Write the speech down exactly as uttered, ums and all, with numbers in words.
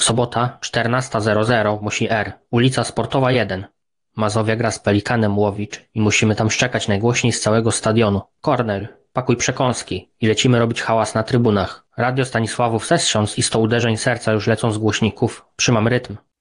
Sobota, czternasta zero zero, musi R. Ulica Sportowa jeden. Mazowia gra z Pelikanem Łowicz i musimy tam szczekać najgłośniej z całego stadionu. Korner, pakuj przekąski i lecimy robić hałas na trybunach. Radio Stanisławów Sestrząc i sto uderzeń serca już lecą z głośników. Trzymam rytm.